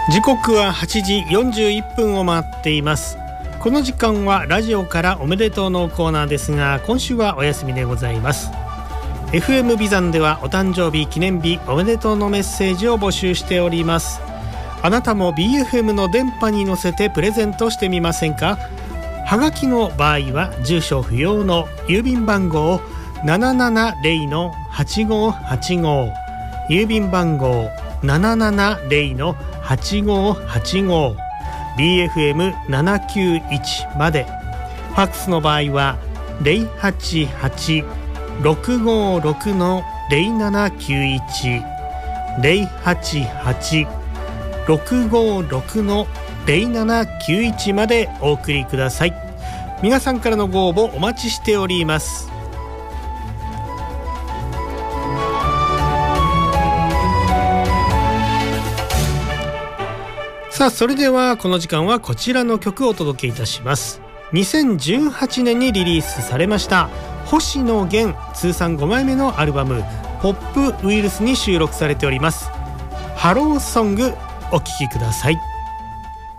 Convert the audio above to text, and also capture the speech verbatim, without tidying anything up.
時刻ははちじよんじゅういっぷんを回っています。この時間はラジオからおめでとうのコーナーですが、今週はお休みでございます。 エフエム ビザンではお誕生日記念日おめでとうのメッセージを募集しております。あなたも ビーエフエム の電波に乗せてプレゼントしてみませんか。はがきの場合は住所不要の郵便番号 ななななゼロのはちごはちご、 郵便番号 ななななゼロのはちごはちご、 ビーエフエムななきゅういち まで。ファックスの場合は ゼロはちはちろくごろくのゼロななきゅういち、 ゼロはちはちろくごろくのゼロななきゅういちまでお送りください。皆さんからのご応募お待ちしております。さあ、それではこの時間はこちらの曲をお届けいたします。にせんじゅうはちねんにリリースされました星野源通算ごまいめのアルバムポップウイルスに収録されておりますハローソング、お聴きください。